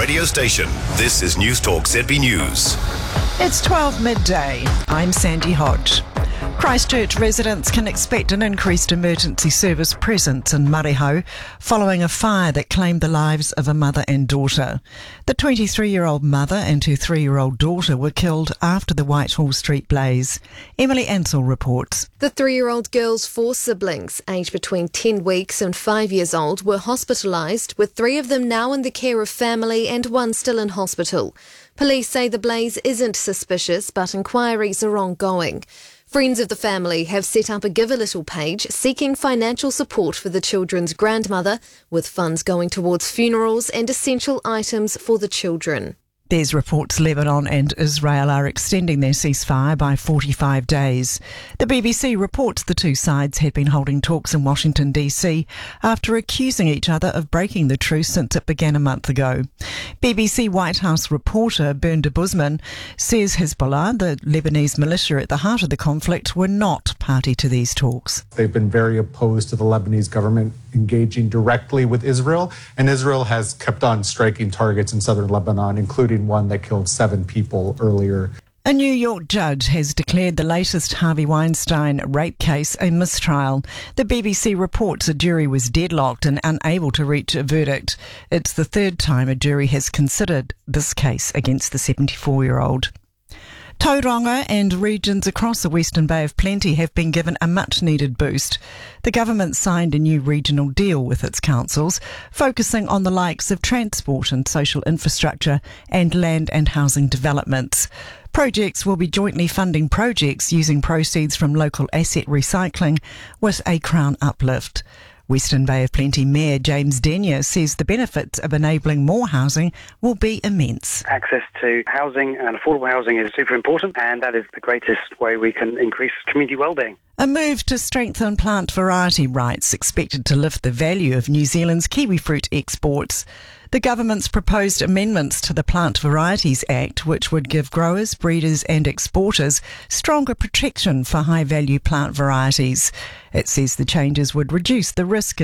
radio station. This is News Talk ZB News. It's 12 midday. I'm Sandy Hodge. Christchurch residents can expect an increased emergency service presence in Marihau following a fire that claimed the lives of a mother and daughter. The 23-year-old mother and her 3-year-old daughter were killed after the Whitehall Street blaze. Emily Ansell reports. The 3-year-old girl's 4 siblings, aged between 10 weeks and 5 years old, were hospitalised, with 3 of them now in the care of family and 1 still in hospital. Police say the blaze isn't suspicious, but inquiries are ongoing. Friends of the family have set up a Give a Little page seeking financial support for the children's grandmother, with funds going towards funerals and essential items for the children. There's reports Lebanon and Israel are extending their ceasefire by 45 days. The BBC reports the two sides had been holding talks in Washington, D.C. after accusing each other of breaking the truce since it began a month ago. BBC White House reporter Bernda Buzman says Hezbollah, the Lebanese militia at the heart of the conflict, were not party to these talks. They've been very opposed to the Lebanese government engaging directly with Israel, and Israel has kept on striking targets in southern Lebanon, including one that killed 7 people earlier. A New York judge has declared the latest Harvey Weinstein rape case a mistrial. The BBC reports a jury was deadlocked and unable to reach a verdict. It's the 3rd time a jury has considered this case against the 74-year-old. Tauranga and regions across the Western Bay of Plenty have been given a much-needed boost. The government signed a new regional deal with its councils, focusing on the likes of transport and social infrastructure and land and housing developments. Projects will be jointly funding projects using proceeds from local asset recycling with a Crown uplift. Western Bay of Plenty Mayor James Denyer says the benefits of enabling more housing will be immense. Access to housing and affordable housing is super important, and that is the greatest way we can increase community wellbeing. A move to strengthen plant variety rights expected to lift the value of New Zealand's kiwi fruit exports. The government's proposed amendments to the Plant Varieties Act, which would give growers, breeders and exporters stronger protection for high-value plant varieties. It says the changes would reduce the risk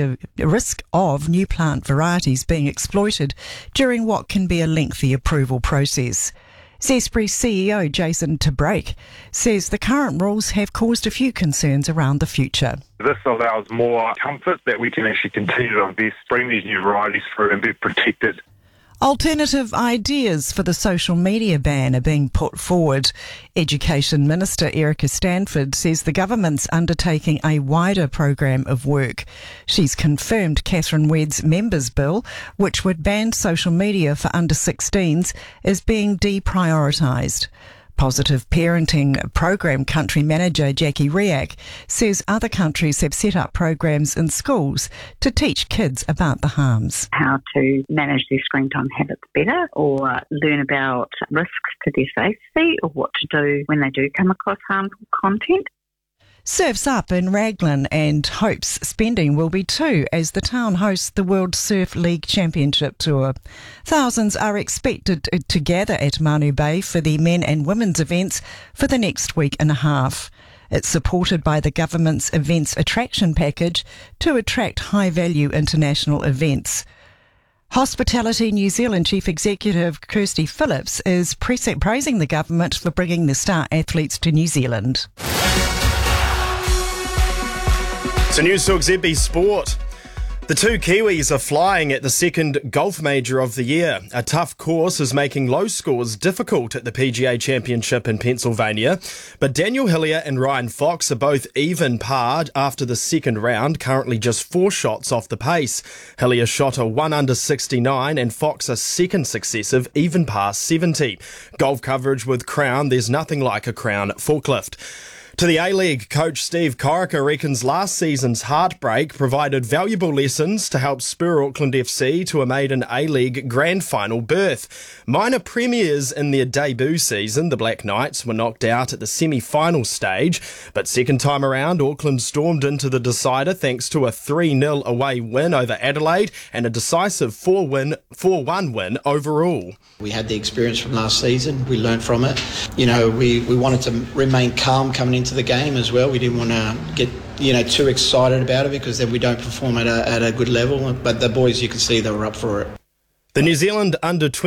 of new plant varieties being exploited during what can be a lengthy approval process. Zespri CEO Jason Tabrake says the current rules have caused a few concerns around the future. This allows more comfort that we can actually continue to invest, bring these new varieties through and be protected. Alternative ideas for the social media ban are being put forward. Education Minister Erica Stanford says the government's undertaking a wider program of work. She's confirmed Catherine Wedd's members' bill, which would ban social media for under 16s, is being deprioritised. Positive Parenting Program Country Manager Jackie Riak says other countries have set up programs in schools to teach kids about the harms. How to manage their screen time habits better, or learn about risks to their safety, or what to do when they do come across harmful content. Surf's up in Raglan, and Hope's spending will be too as the town hosts the World Surf League Championship Tour. Thousands are expected to gather at Manu Bay for the men and women's events for the next week and a half. It's supported by the government's events attraction package to attract high-value international events. Hospitality New Zealand Chief Executive Kirsty Phillips is praising the government for bringing the star athletes to New Zealand. So News Talk ZB Sport. The two Kiwis are flying at the second golf major of the year. A tough course is making low scores difficult at the PGA Championship in Pennsylvania. But Daniel Hillier and Ryan Fox are both even parred after the second round, currently just 4 shots off the pace. Hillier shot a 1 under 69 and Fox a second successive even par 70. Golf coverage with Crown. There's nothing like a Crown forklift. To the A-League, coach Steve Corica reckons last season's heartbreak provided valuable lessons to help spur Auckland FC to a maiden A-League grand final berth. Minor premiers in their debut season, the Black Knights were knocked out at the semi-final stage, but second time around, Auckland stormed into the decider thanks to a 3-0 away win over Adelaide and a decisive 4-1 win overall. We had the experience from last season. We learned from it. You know, we wanted to remain calm coming into the game as well. We didn't want to get too excited about it because then we don't perform at a good level. But the boys, you can see they were up for it. The New Zealand under